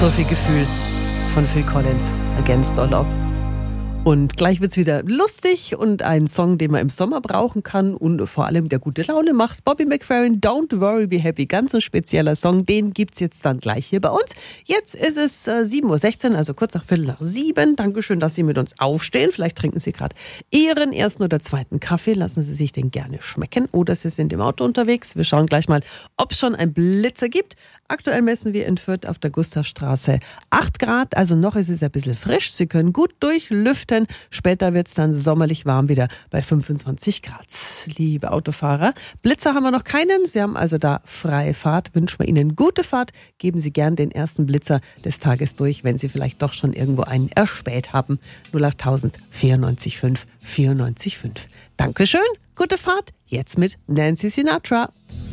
So viel Gefühl von Phil Collins, Against All Odds. Und gleich wird's wieder lustig und ein Song, den man im Sommer brauchen kann und vor allem der gute Laune macht. Bobby McFerrin, Don't Worry, Be Happy. Ganz ein spezieller Song, den gibt's jetzt dann gleich hier bei uns. Jetzt ist es 7:16 Uhr, also kurz nach 6:15. Dankeschön, dass Sie mit uns aufstehen. Vielleicht trinken Sie gerade Ihren ersten oder zweiten Kaffee. Lassen Sie sich den gerne schmecken oder Sie sind im Auto unterwegs. Wir schauen gleich mal, ob es schon einen Blitzer gibt. Aktuell messen wir in Fürth auf der Gustavstraße 8 Grad, also noch ist es ein bisschen frisch. Sie können gut durchlüften. Später wird es dann sommerlich warm wieder bei 25 Grad. Liebe Autofahrer, Blitzer haben wir noch keinen. Sie haben also da freie Fahrt. Wünschen wir Ihnen gute Fahrt. Geben Sie gern den ersten Blitzer des Tages durch, wenn Sie vielleicht doch schon irgendwo einen erspäht haben. 08000 94 5 94 5. Dankeschön, gute Fahrt. Jetzt mit Nancy Sinatra.